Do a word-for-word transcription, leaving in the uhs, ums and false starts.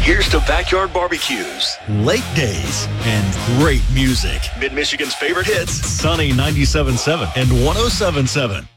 Here's to backyard barbecues, lake days, and great music. Mid-Michigan's favorite hits. Sunny ninety-seven point seven and one oh seven point seven.